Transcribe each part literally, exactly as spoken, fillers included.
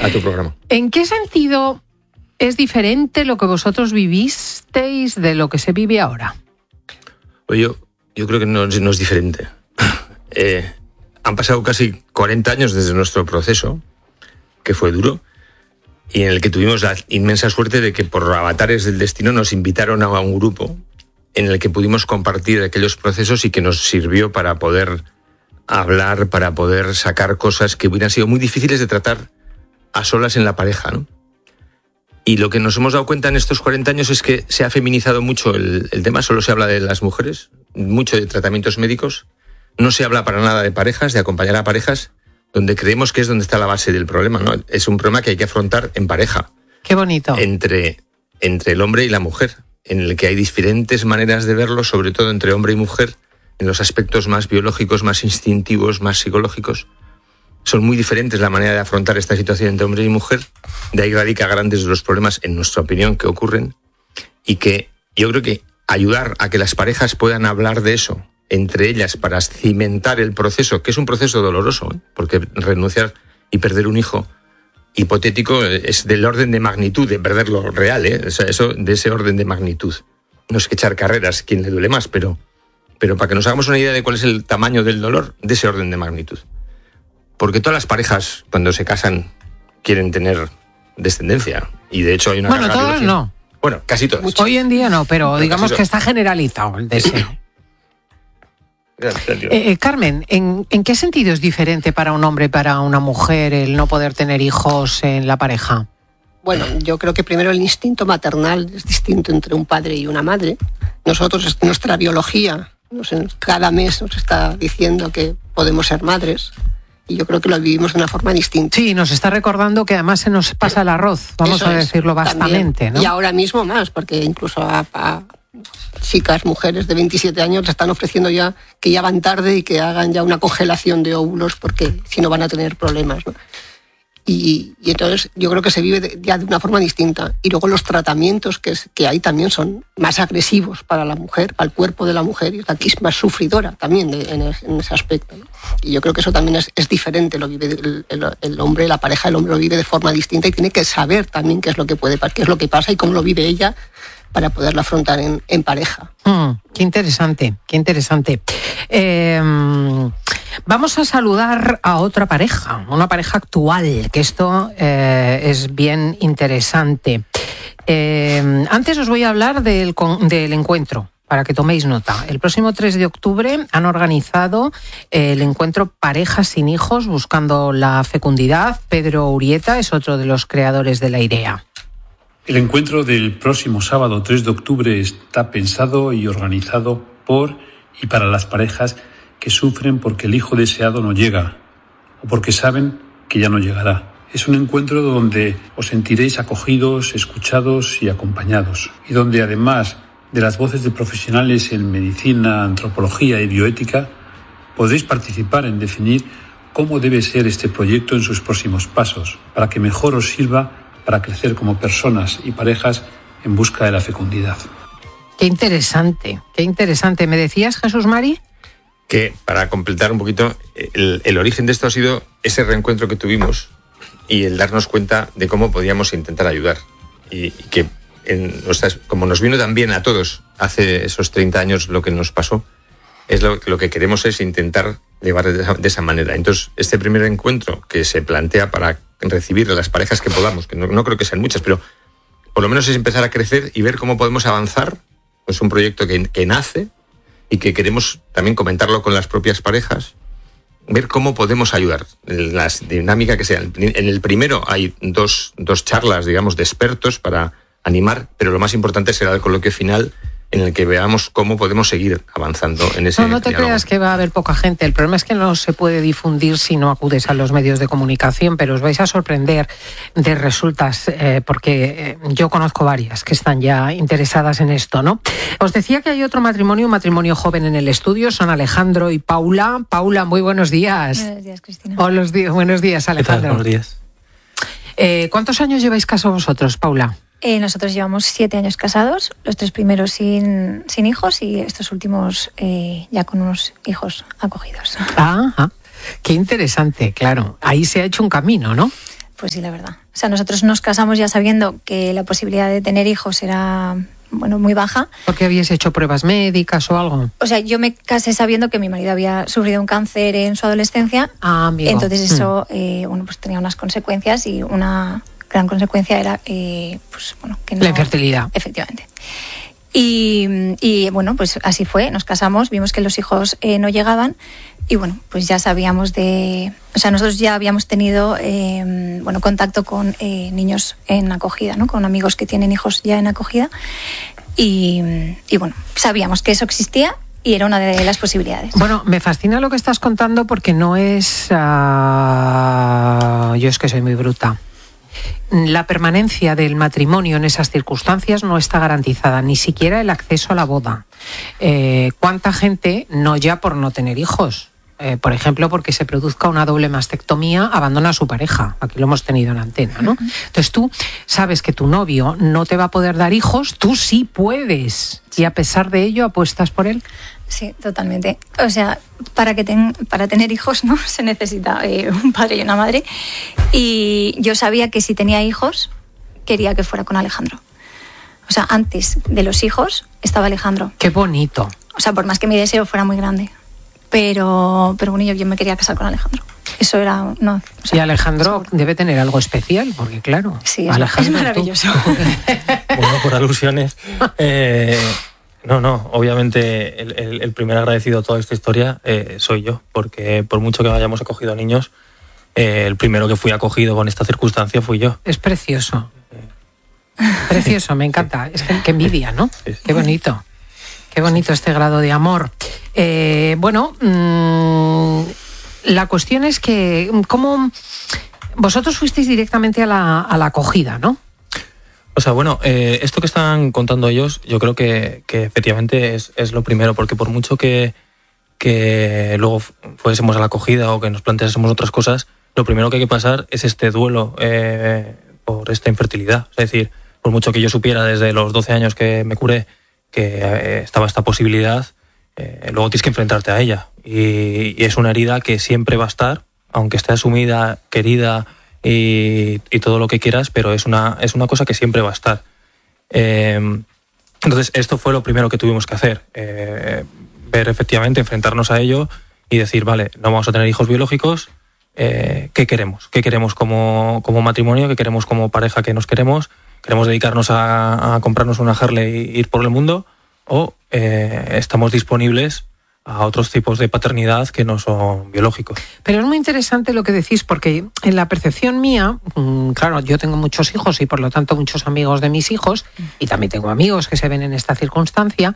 a tu programa. ¿En qué sentido es diferente lo que vosotros vivisteis de lo que se vive ahora? Pues yo, yo creo que no, no es diferente. eh, han pasado casi cuarenta años desde nuestro proceso, que fue duro, y en el que tuvimos la inmensa suerte de que por avatares del destino nos invitaron a un grupo en el que pudimos compartir aquellos procesos y que nos sirvió para poder hablar, para poder sacar cosas que hubieran sido muy difíciles de tratar a solas en la pareja, ¿no? Y lo que nos hemos dado cuenta en estos cuarenta años es que se ha feminizado mucho el, el tema, solo se habla de las mujeres, mucho de tratamientos médicos, no se habla para nada de parejas, de acompañar a parejas, donde creemos que es donde está la base del problema, ¿no? Es un problema que hay que afrontar en pareja. Qué bonito. Entre, entre el hombre y la mujer, en el que hay diferentes maneras de verlo, sobre todo entre hombre y mujer, en los aspectos más biológicos, más instintivos, más psicológicos. Son muy diferentes la manera de afrontar esta situación entre hombre y mujer. De ahí radica grandes de los problemas, en nuestra opinión, que ocurren. Y que yo creo que ayudar a que las parejas puedan hablar de eso entre ellas para cimentar el proceso, que es un proceso doloroso, ¿eh? Porque renunciar y perder un hijo hipotético es del orden de magnitud de perderlo real, ¿eh? O sea, eso de ese orden de magnitud. No es que echar carreras, quien le duele más, pero, pero para que nos hagamos una idea de cuál es el tamaño del dolor, de ese orden de magnitud. Porque todas las parejas, cuando se casan, quieren tener descendencia. Y de hecho hay una Bueno, carga todas biológica. no. Bueno, casi todas. Mucho. Hoy en día no, pero, pero digamos que está generalizado el deseo. Eh, eh, Carmen, ¿en, ¿en qué sentido es diferente para un hombre y para una mujer el no poder tener hijos en la pareja? Bueno, yo creo que primero el instinto maternal es distinto entre un padre y una madre. Nosotros, nuestra biología, nos, cada mes nos está diciendo que podemos ser madres. Y yo creo que lo vivimos de una forma distinta. Sí, nos está recordando que además se nos pasa el arroz, vamos Eso a decirlo es, bastante, también. ¿no? Y ahora mismo más, porque incluso a, a chicas, mujeres de veintisiete años le están ofreciendo ya que ya van tarde y que hagan ya una congelación de óvulos porque si no van a tener problemas, ¿no? Y, y entonces yo creo que se vive de, ya de una forma distinta. Y luego los tratamientos que, es, que hay también son más agresivos para la mujer, para el cuerpo de la mujer, y aquí es más sufridora también de, en, en ese aspecto, ¿no? Y yo creo que eso también es, es diferente, lo vive el, el, el hombre, la pareja, el hombre lo vive de forma distinta y tiene que saber también qué es lo que puede, qué es lo que pasa y cómo lo vive ella para poderlo afrontar en, en pareja. Mm, qué interesante, qué interesante. Eh, vamos a saludar a otra pareja, una pareja actual, que esto eh, es bien interesante. Eh, antes os voy a hablar del, del encuentro, para que toméis nota. El próximo tres de octubre han organizado el encuentro Parejas sin hijos buscando la fecundidad. Pedro Urieta es otro de los creadores de la idea. El encuentro del próximo sábado tres de octubre está pensado y organizado por y para las parejas que sufren porque el hijo deseado no llega o porque saben que ya no llegará. Es un encuentro donde os sentiréis acogidos, escuchados y acompañados, y donde además de las voces de profesionales en medicina, antropología y bioética, podréis participar en definir cómo debe ser este proyecto en sus próximos pasos, para que mejor os sirva para crecer como personas y parejas en busca de la fecundidad. Qué interesante, qué interesante. ¿Me decías, Jesús Mari? Que, para completar un poquito, el, el origen de esto ha sido ese reencuentro que tuvimos y el darnos cuenta de cómo podíamos intentar ayudar. Y, y que, en nuestras, como nos vino tan bien a todos hace esos treinta años lo que nos pasó, es lo, lo que queremos es intentar llevar de esa, de esa manera. Entonces, este primer encuentro que se plantea para recibir a las parejas que podamos, que no, no creo que sean muchas, pero por lo menos es empezar a crecer y ver cómo podemos avanzar. Es un proyecto que, que nace y que queremos también comentarlo con las propias parejas, ver cómo podemos ayudar, la dinámica que sea. En el primero hay dos, dos charlas, digamos, de expertos para animar, pero lo más importante será el coloquio final en el que veamos cómo podemos seguir avanzando en ese No, no te diálogo. creas que va a haber poca gente. El problema es que no se puede difundir si no acudes a los medios de comunicación, pero os vais a sorprender de resultas, eh, porque yo conozco varias que están ya interesadas en esto, ¿no? Os decía que hay otro matrimonio, un matrimonio joven en el estudio, son Alejandro y Paula. Paula, muy buenos días. Buenos días, Cristina. Hola, buenos días, Alejandro. ¿Qué tal? Buenos días. Eh, ¿Cuántos años lleváis casados vosotros, Paula? Eh, nosotros llevamos siete años casados, los tres primeros sin, sin hijos y estos últimos eh, ya con unos hijos acogidos. Ah, ah, qué interesante, claro. Ahí se ha hecho un camino, ¿no? Pues sí, la verdad. O sea, nosotros nos casamos ya sabiendo que la posibilidad de tener hijos era, bueno, muy baja. ¿Por qué habías hecho pruebas médicas o algo? O sea, yo me casé sabiendo que mi marido había sufrido un cáncer en su adolescencia. Ah, amigo. Entonces eso, mm. eh, bueno, pues tenía unas consecuencias y una gran consecuencia era, eh, pues bueno, que no... La infertilidad. Efectivamente. Y, y bueno, pues así fue, nos casamos, vimos que los hijos eh, no llegaban y bueno, pues ya sabíamos de... O sea, nosotros ya habíamos tenido eh, bueno, contacto con eh, niños en acogida, ¿no? Con amigos que tienen hijos ya en acogida y, y bueno, sabíamos que eso existía y era una de las posibilidades. Bueno, me fascina lo que estás contando porque no es... Uh, yo es que soy muy bruta. La permanencia del matrimonio en esas circunstancias no está garantizada, ni siquiera el acceso a la boda. Eh, ¿Cuánta gente, no ya por no tener hijos, eh, por ejemplo, porque se produzca una doble mastectomía, abandona a su pareja? Aquí lo hemos tenido en antena, ¿no? Entonces tú sabes que tu novio no te va a poder dar hijos, tú sí puedes, y a pesar de ello apuestas por él. Sí, totalmente. O sea, para que ten, para tener hijos, ¿no? Se necesita eh, un padre y una madre. Y yo sabía que si tenía hijos, quería que fuera con Alejandro. O sea, antes de los hijos estaba Alejandro. Qué bonito. O sea, por más que mi deseo fuera muy grande. Pero, pero bueno, yo, yo me quería casar con Alejandro. Eso era... No, o sea, y Alejandro seguro. Debe tener algo especial, porque claro... Sí, es, Alejandro, es maravilloso. Bueno, por alusiones... Eh... No, no, obviamente el, el, el primer agradecido a toda esta historia eh, soy yo, porque por mucho que hayamos acogido niños, eh, el primero que fui acogido con esta circunstancia fui yo. Es precioso. Precioso, me encanta. Es que, que envidia, ¿no? Sí, sí. Qué bonito. Qué bonito este grado de amor. Eh, bueno, mmm, la cuestión es que, ¿cómo? Vosotros fuisteis directamente a la, a la acogida, ¿no? O sea, bueno, eh, esto que están contando ellos, yo creo que, que efectivamente es, es lo primero, porque por mucho que, que luego fuésemos a la acogida o que nos planteásemos otras cosas, lo primero que hay que pasar es este duelo eh, por esta infertilidad. Es decir, por mucho que yo supiera desde los doce años que me curé que eh, estaba esta posibilidad, eh, luego tienes que enfrentarte a ella. Y, y es una herida que siempre va a estar, aunque esté asumida, querida... Y, y todo lo que quieras, pero es una, es una cosa que siempre va a estar. Eh, entonces, esto fue lo primero que tuvimos que hacer. Eh, ver efectivamente, enfrentarnos a ello y decir, vale, no vamos a tener hijos biológicos, eh, ¿qué queremos? ¿Qué queremos como, como matrimonio? ¿Qué queremos como pareja que nos queremos? ¿Queremos dedicarnos a, a comprarnos una Harley e ir por el mundo? ¿O eh, estamos disponibles a otros tipos de paternidad que no son biológicos? Pero es muy interesante lo que decís, porque en la percepción mía, claro, yo tengo muchos hijos y por lo tanto muchos amigos de mis hijos, y también tengo amigos que se ven en esta circunstancia.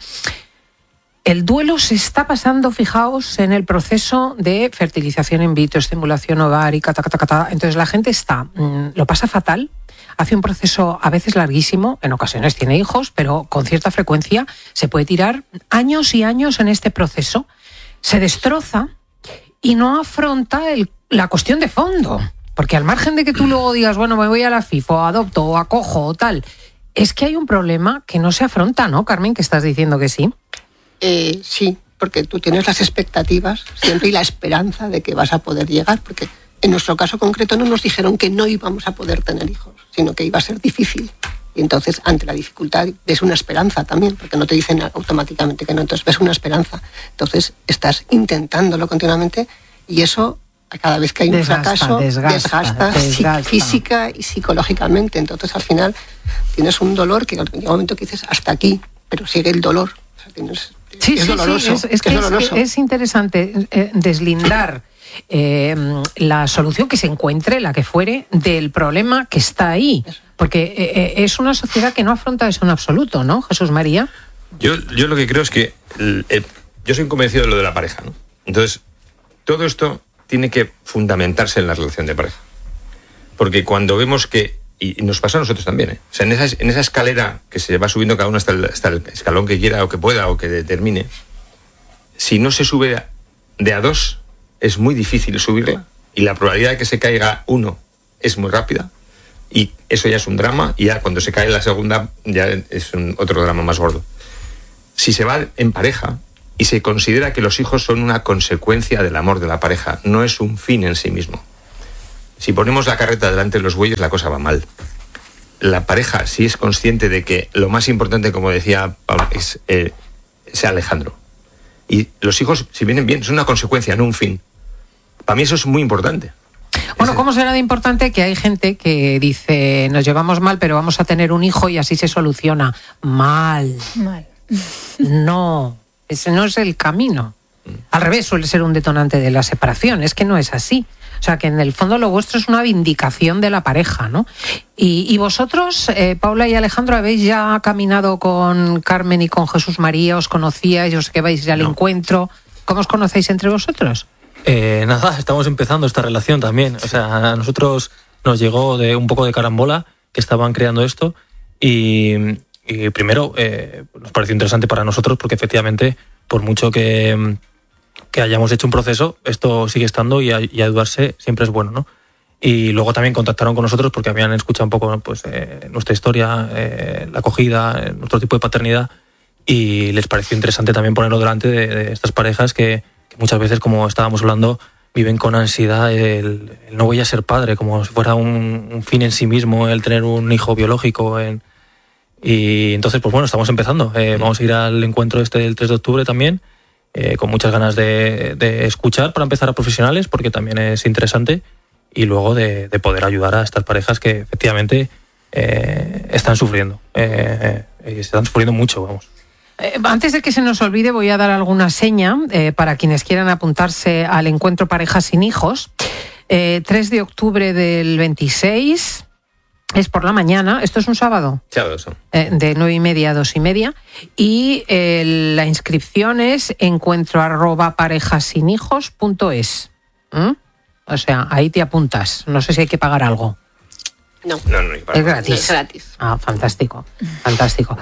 El duelo se está pasando, fijaos, en el proceso de fertilización in vitro, estimulación ovárica, ta, ta, ta, ta. Entonces la gente está, lo pasa fatal, hace un proceso a veces larguísimo, en ocasiones tiene hijos, pero con cierta frecuencia se puede tirar años y años en este proceso. Se destroza y no afronta el, la cuestión de fondo. Porque al margen de que tú luego digas, bueno, me voy a la FIF o adopto o acojo o tal, es que hay un problema que no se afronta, ¿no, Carmen? Que estás diciendo que sí. Eh, sí, porque tú tienes las expectativas siempre y la esperanza de que vas a poder llegar, porque en nuestro caso concreto no nos dijeron que no íbamos a poder tener hijos, sino que iba a ser difícil. Y entonces, ante la dificultad, ves una esperanza también, porque no te dicen automáticamente que no, entonces ves una esperanza. Entonces, estás intentándolo continuamente y eso, cada vez que hay un desgasta, fracaso, desgasta, desgasta, desgasta física y psicológicamente. Entonces, al final, tienes un dolor que llega un momento que dices, hasta aquí, pero sigue el dolor. O sea, tienes, sí, es sí, doloroso. Sí, es, es que es, es, doloroso. es interesante eh, deslindar eh, la solución que se encuentre, la que fuere, del problema que está ahí. Porque eh, es una sociedad que no afronta eso en absoluto, ¿no, Jesús María? Yo, yo lo que creo es que el, el, yo soy convencido de lo de la pareja, ¿no? Entonces, todo esto tiene que fundamentarse en la relación de pareja. Porque cuando vemos que, y nos pasa a nosotros también, ¿eh? O sea, en esa, en esa escalera que se va subiendo cada uno hasta el, hasta el escalón que quiera o que pueda o que determine, si no se sube de a dos, es muy difícil subirla y la probabilidad de que se caiga uno es muy rápida y eso ya es un drama y ya cuando se cae la segunda ya es un, otro drama más gordo. Si se va en pareja y se considera que los hijos son una consecuencia del amor de la pareja, no es un fin en sí mismo. Si ponemos la carreta delante de los bueyes, la cosa va mal. La pareja, si es consciente de que lo más importante, como decía Pablo, es, eh, es Alejandro. Y los hijos, si vienen bien, son una consecuencia, no un fin. Para mí eso es muy importante. Bueno, ¿cómo será de importante que hay gente que dice, nos llevamos mal, pero vamos a tener un hijo y así se soluciona? Mal. Mal. No, ese no es el camino. Al revés, suele ser un detonante de la separación. Es que no es así. O sea, que en el fondo lo vuestro es una vindicación de la pareja, ¿no? Y, y vosotros, eh, Paula y Alejandro, ¿habéis ya caminado con Carmen y con Jesús María? ¿Os conocíais? ¿Os que vais al No. encuentro? ¿Cómo os conocéis entre vosotros? Eh, nada, estamos empezando esta relación también. O sea, a nosotros nos llegó de un poco de carambola que estaban creando esto y, y primero eh, nos pareció interesante para nosotros porque efectivamente, por mucho que, que hayamos hecho un proceso, esto sigue estando y, y ayudarse siempre es bueno, ¿no? Y luego también contactaron con nosotros porque habían escuchado un poco pues, eh, nuestra historia, eh, la acogida, eh, nuestro tipo de paternidad y les pareció interesante también ponerlo delante de, de estas parejas que muchas veces, como estábamos hablando, viven con ansiedad el, el no voy a ser padre, como si fuera un, un fin en sí mismo, el tener un hijo biológico. En, y entonces, pues bueno, estamos empezando. Eh, vamos a ir al encuentro este del tres de octubre también, eh, con muchas ganas de, de escuchar para empezar a profesionales, porque también es interesante, y luego de, de poder ayudar a estas parejas que efectivamente eh, están sufriendo. Eh, eh, están sufriendo mucho, vamos. Eh, antes de que se nos olvide, voy a dar alguna seña eh, para quienes quieran apuntarse al encuentro Parejas sin Hijos. Eh, tres de octubre del veintiséis, es por la mañana, esto es un sábado, Sábado son. eh, de nueve y media a dos y media, y eh, la inscripción es encuentro arroba parejasinhijos punto es. ¿Mm? O sea, ahí te apuntas, no sé si hay que pagar algo. No, No, no, Es gratis. es gratis. Ah, fantástico, fantástico.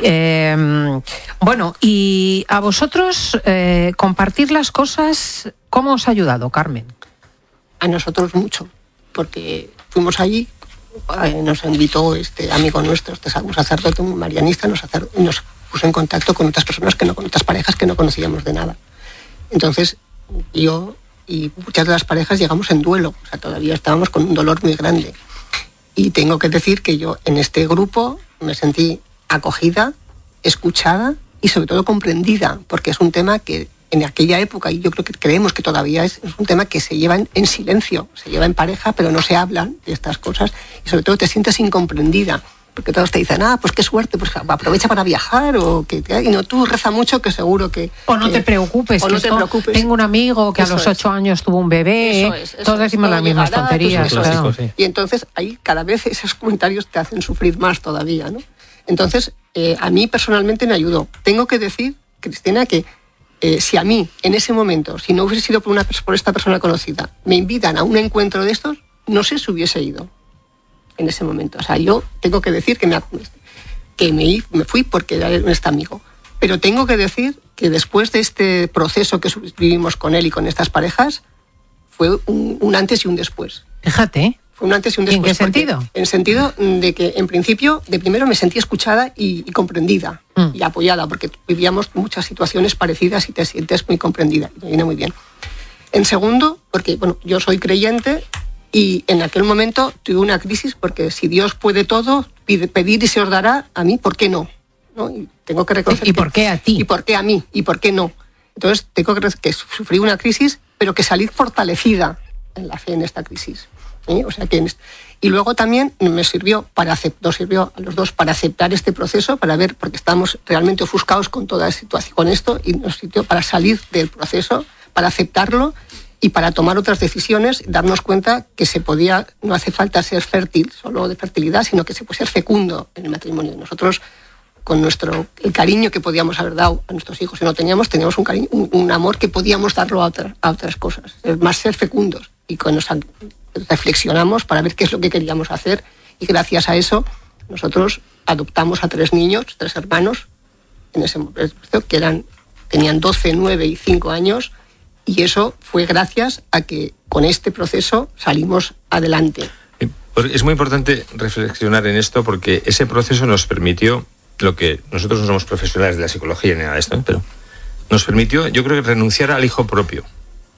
Eh, bueno, y a vosotros eh, compartir las cosas, ¿cómo os ha ayudado, Carmen? A nosotros mucho, porque fuimos allí, eh, nos invitó este amigo nuestro, este un sacerdote, un marianista, nos, acer- nos puso en contacto con otras personas, que no, con otras parejas que no conocíamos de nada. Entonces, yo y muchas de las parejas llegamos en duelo, o sea, todavía estábamos con un dolor muy grande. Y tengo que decir que yo en este grupo me sentí acogida, escuchada y sobre todo comprendida, porque es un tema que en aquella época, y yo creo que creemos que todavía es, es un tema que se lleva en, en silencio, se lleva en pareja, pero no se hablan de estas cosas y sobre todo te sientes incomprendida, porque todos te dicen, ah, pues qué suerte, pues aprovecha para viajar, o que y no, tú reza mucho que seguro que... O no que, te preocupes, o que no te esto, preocupes. tengo un amigo que Eso a los es. ocho años tuvo un bebé, Eso es, eso todos es, decimos todo las mismas llegará, tonterías. pues, clásico, claro. sí. Y entonces ahí cada vez esos comentarios te hacen sufrir más todavía, ¿no? Entonces, eh, a mí personalmente me ayudó. Tengo que decir, Cristina, que eh, si a mí, en ese momento, si no hubiese sido por, una, por esta persona conocida, me invitan a un encuentro de estos, no sé si hubiese ido en ese momento. O sea, yo tengo que decir que me, que me, me fui porque era este amigo. Pero tengo que decir que después de este proceso que vivimos con él y con estas parejas, fue un, un antes y un después. Fíjate. Fue un antes y un ¿Y en después. qué sentido? En el sentido de que, en principio, de primero me sentí escuchada y, y comprendida Mm. y apoyada, porque vivíamos muchas situaciones parecidas y te sientes muy comprendida. Y me viene muy bien. En segundo, porque bueno, yo soy creyente y en aquel momento tuve una crisis, porque si Dios puede todo, pide, pedir y se os dará, a mí, ¿por qué no? ¿No? Y tengo que reconocer ¿Y que- por qué a ti? ¿Y por qué a mí? ¿Y por qué no? Entonces, tengo que reconocer que sufrí una crisis, pero que salí fortalecida en la fe en esta crisis. ¿eh? O sea que en est- y luego también me sirvió para acep- nos sirvió a los dos para aceptar este proceso, para ver, porque estábamos realmente ofuscados con toda la situación, con esto, y nos sirvió para salir del proceso, para aceptarlo y para tomar otras decisiones, darnos cuenta que se podía, no hace falta ser fértil, solo de fertilidad, sino que se puede ser fecundo en el matrimonio. Y nosotros, con nuestro el cariño que podíamos haber dado a nuestros hijos y no teníamos, teníamos un, cariño, un, un amor que podíamos darlo a, otra, a otras cosas, más ser fecundos. Y con nos reflexionamos para ver qué es lo que queríamos hacer y gracias a eso nosotros adoptamos a tres niños, tres hermanos, en ese momento, que eran, tenían doce, nueve y cinco años, y eso fue gracias a que con este proceso salimos adelante. Es muy importante reflexionar en esto porque ese proceso nos permitió, lo que nosotros no somos profesionales de la psicología ni nada de esto, ¿eh? Pero nos permitió, yo creo que renunciar al hijo propio.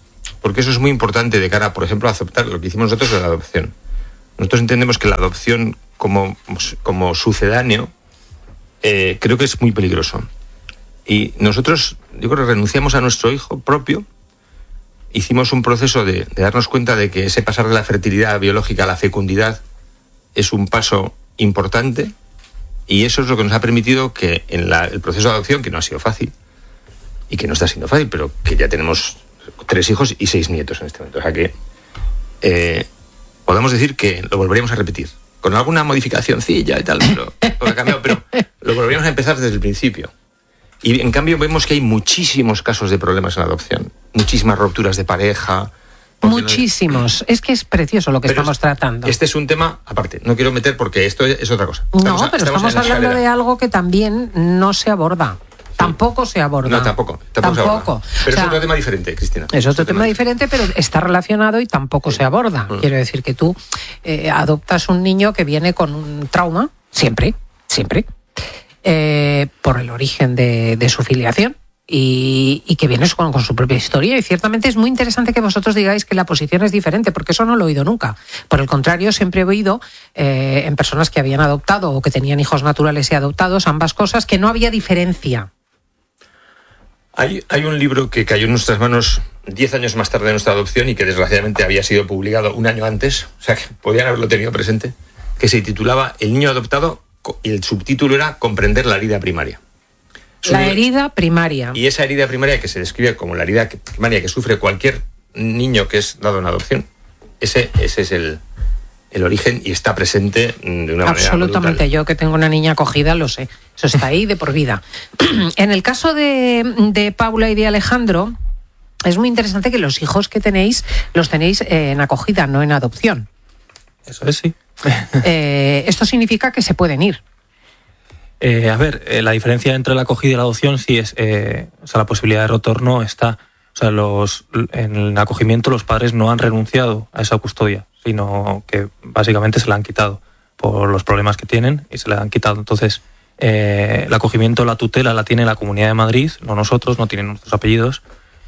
porque eso es muy importante de cara, por ejemplo, a aceptar lo que hicimos nosotros de la adopción. Nosotros entendemos que la adopción como, como sucedáneo eh, creo que es muy peligroso. Y nosotros, yo creo que renunciamos a nuestro hijo propio, hicimos un proceso de, de darnos cuenta de que ese pasar de la fertilidad biológica a la fecundidad es un paso importante, y eso es lo que nos ha permitido que en la, el proceso de adopción, que no ha sido fácil, y que no está siendo fácil, pero que ya tenemos tres hijos y seis nietos en este momento. O sea que eh, podamos decir que lo volveríamos a repetir, con alguna modificacioncilla y tal, pero, lo ha cambiado, pero lo volveríamos a empezar desde el principio. Y en cambio vemos que hay muchísimos casos de problemas en la adopción, muchísimas rupturas de pareja. Muchísimos. No... Es que es precioso lo que pero estamos tratando. Este es un tema aparte, no quiero meter porque esto es otra cosa. Estamos, no, pero estamos, estamos hablando de algo que también no se aborda. Tampoco se aborda. No, tampoco. Tampoco. tampoco. Pero o sea, es otro tema diferente, Cristina. Es otro tema, tema diferente, pero está relacionado y tampoco sí. se aborda. Mm. Quiero decir que tú eh, adoptas un niño que viene con un trauma, siempre, siempre, eh, por el origen de, de su filiación. Y, y que viene con, con su propia historia, y ciertamente es muy interesante que vosotros digáis que la posición es diferente, porque eso no lo he oído nunca. Por el contrario, siempre he oído eh, en personas que habían adoptado o que tenían hijos naturales y adoptados, ambas cosas, que no había diferencia. Hay, hay un libro que cayó en nuestras manos diez años más tarde de nuestra adopción y que desgraciadamente había sido publicado un año antes, o sea que podían haberlo tenido presente, que se titulaba El niño adoptado, y el subtítulo era Comprender la herida primaria. La herida primaria. Y esa herida primaria, que se describe como la herida primaria que sufre cualquier niño que es dado en adopción, ese, ese es el, el origen, y está presente de una manera absolutamente brutal. Yo que tengo una niña acogida lo sé, eso está ahí de por vida. En el caso de, de Paula y de Alejandro, es muy interesante que los hijos que tenéis los tenéis en acogida, no en adopción. Eso es, sí. eh, esto significa que se pueden ir. Eh, a ver, eh, la diferencia entre la acogida y la adopción sí es, eh, o sea, la posibilidad de retorno está, o sea, los, en el acogimiento los padres no han renunciado a esa custodia, sino que básicamente se la han quitado por los problemas que tienen y se la han quitado. Entonces, eh, el acogimiento, la tutela la tiene la Comunidad de Madrid, no nosotros, no tienen nuestros apellidos,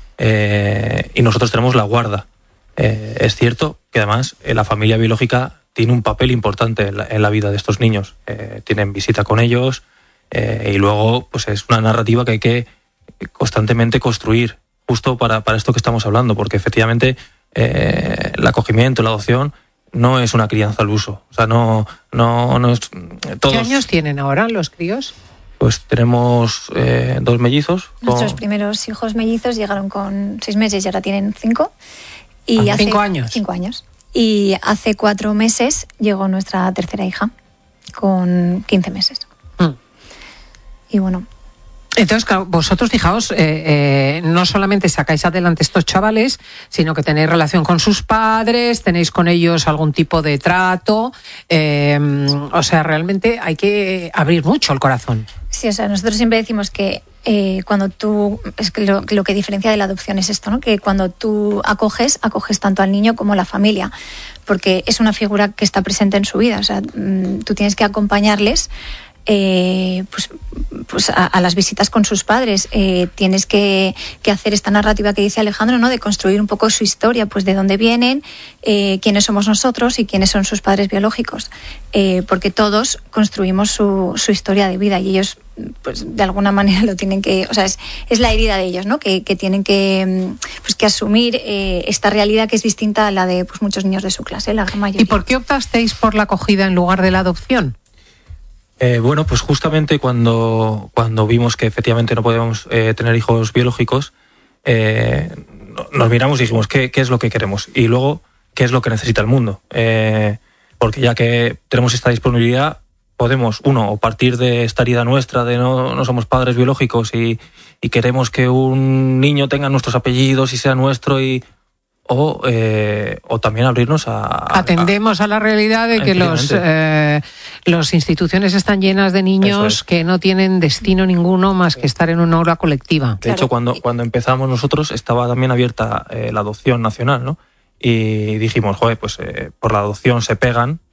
eh, y nosotros tenemos la guarda. Eh, es cierto que además eh, la familia biológica tiene un papel importante en la, en la vida de estos niños. Eh, tienen visita con ellos eh, y luego pues es una narrativa que hay que constantemente construir justo para, para esto que estamos hablando, porque efectivamente eh, el acogimiento, la adopción no es una crianza al uso. O sea, no, no, no es... Todos, ¿qué años tienen ahora los críos? Pues tenemos eh, dos mellizos. Nuestros con... primeros hijos mellizos llegaron con seis meses y ahora tienen cinco. Y ah, hace, ¿Cinco años? Cinco años. Y hace cuatro meses llegó nuestra tercera hija, con quince meses. Mm. Y bueno... Entonces, claro, vosotros, fijaos, eh, eh, no solamente sacáis adelante estos chavales, sino que tenéis relación con sus padres, tenéis con ellos algún tipo de trato. Eh, o sea, realmente hay que abrir mucho el corazón. Sí, o sea, nosotros siempre decimos que eh, cuando tú... Es que lo, lo que diferencia de la adopción es esto, ¿no? Que cuando tú acoges, acoges tanto al niño como a la familia, porque es una figura que está presente en su vida. O sea, tú tienes que acompañarles Eh, pues, pues a, a las visitas con sus padres. Eh, tienes que, que hacer esta narrativa que dice Alejandro, ¿no? De construir un poco su historia, pues de dónde vienen, eh, quiénes somos nosotros y quiénes son sus padres biológicos, eh, porque todos construimos su, su historia de vida y ellos pues de alguna manera lo tienen que, o sea, es, es la herida de ellos, ¿no? Que, que tienen que, pues, que asumir eh, esta realidad que es distinta a la de pues, muchos niños de su clase, la gran mayoría. ¿Y por qué optasteis por la acogida en lugar de la adopción? Eh, bueno, pues justamente cuando, cuando vimos que efectivamente no podíamos eh, tener hijos biológicos, eh, nos miramos y dijimos ¿qué, qué es lo que queremos? Y luego, ¿qué es lo que necesita el mundo? Eh, porque ya que tenemos esta disponibilidad, podemos, uno, o partir de esta herida nuestra de no, no somos padres biológicos y, y queremos que un niño tenga nuestros apellidos y sea nuestro y... O, eh, o también abrirnos a... Atendemos a, a la realidad de que los eh, las instituciones están llenas de niños es. que no tienen destino ninguno más que estar en una aula colectiva. De claro. hecho, cuando, cuando empezamos nosotros estaba también abierta eh, la adopción nacional, ¿no? Y dijimos, joder, pues eh, por la adopción se pegan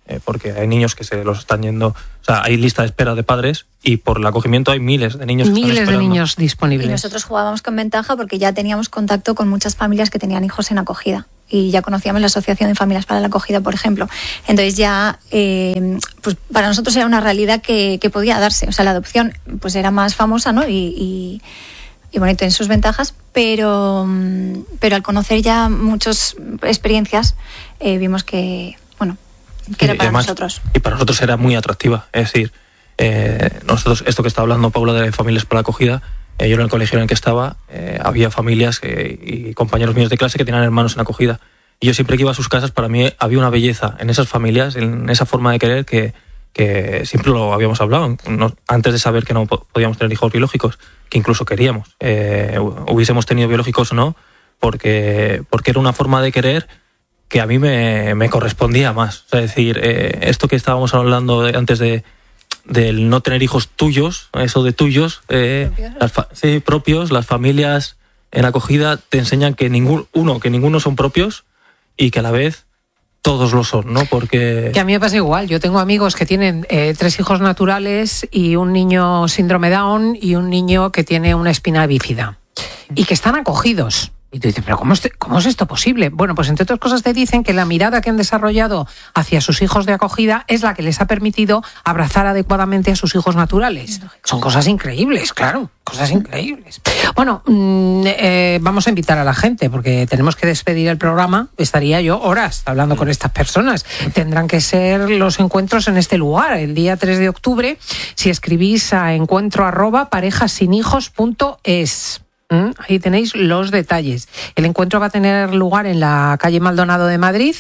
eh, porque hay niños que se los están yendo, o sea, hay lista de espera de padres y por el acogimiento hay miles de niños que miles están esperando. de niños disponibles. Y nosotros jugábamos con ventaja porque ya teníamos contacto con muchas familias que tenían hijos en acogida y ya conocíamos la Asociación de Familias para la Acogida, por ejemplo. Entonces ya, eh, pues para nosotros era una realidad que, que podía darse. O sea, la adopción pues era más famosa, ¿no? Y, y, y bueno, y tiene sus ventajas, pero, pero al conocer ya muchas experiencias eh, vimos que, bueno, que era para además, nosotros. Y para nosotros era muy atractiva. Es decir, eh, nosotros, esto que está hablando Paula de Familias para la Acogida, Eh, yo en el colegio en el que estaba, eh, había familias que, y compañeros míos de clase que tenían hermanos en acogida. Y yo siempre que iba a sus casas, para mí había una belleza en esas familias, en esa forma de querer que, que siempre lo habíamos hablado, no, antes de saber que no podíamos tener hijos biológicos, que incluso queríamos, eh, hubiésemos tenido biológicos o no, porque, porque era una forma de querer que a mí me, me correspondía más. O sea, es decir, eh, esto que estábamos hablando de, antes de del no tener hijos tuyos, eso de tuyos, eh, las fa- sí, propios, las familias en acogida te enseñan que ningún, uno, que ninguno son propios y que a la vez todos lo son, ¿no? Porque... Que a mí me pasa igual. Yo tengo amigos que tienen eh, tres hijos naturales y un niño síndrome Down y un niño que tiene una espina bífida y que están acogidos. Y tú dices, ¿pero cómo es, cómo es esto posible? Bueno, pues entre otras cosas te dicen que la mirada que han desarrollado hacia sus hijos de acogida es la que les ha permitido abrazar adecuadamente a sus hijos naturales. Son cosas increíbles, claro, cosas increíbles. Bueno, eh, vamos a invitar a la gente porque tenemos que despedir el programa. Estaría yo horas hablando con estas personas. Tendrán que ser los encuentros en este lugar, el día tres de octubre, si escribís a encuentro arroba parejasinhijos punto es. ¿Mm? Ahí tenéis los detalles. El encuentro va a tener lugar en la calle Maldonado de Madrid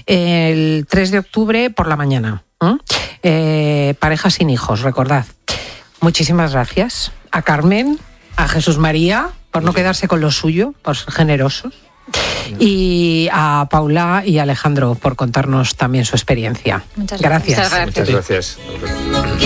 el tres de octubre por la mañana. ¿Mm? Eh, parejas sin hijos, recordad. Muchísimas gracias a Carmen, a Jesús María, por no quedarse con lo suyo, por ser generosos, y a Paula y a Alejandro por contarnos también su experiencia. Muchas gracias. gracias. Muchas gracias.